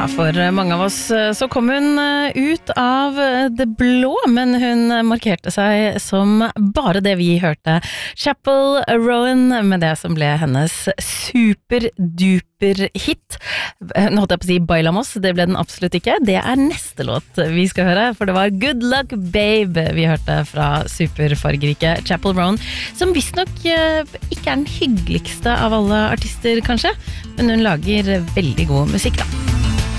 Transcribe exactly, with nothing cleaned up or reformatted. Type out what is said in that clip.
Ja, for mange av oss så kom hun ut av det blå, men hun markerte seg som bare det vi hørte. Chappell Roan med det som ble hennes super-duper hit. Nå holdt jeg på å si Bailamos, det ble den absolutt ikke. Det er neste låt vi skal høre, for det var Good Luck Babe vi hørte fra superfargerike Chappell Roan, som visstnok ikke er den hyggeligste av alle artister kanskje, men hun lager veldig god musikk da.